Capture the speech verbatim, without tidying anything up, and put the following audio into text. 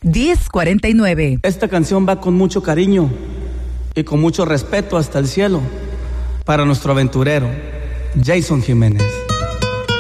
diez cuarenta y nueve. Esta canción va con mucho cariño y con mucho respeto hasta el cielo para nuestro aventurero, Jason Jiménez.